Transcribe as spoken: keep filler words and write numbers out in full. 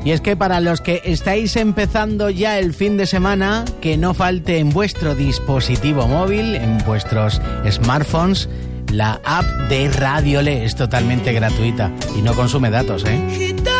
Y es que para los que estáis empezando ya el fin de semana, que no falte en vuestro dispositivo móvil, en vuestros smartphones, la app de Radiole. Es totalmente gratuita y no consume datos, ¿eh?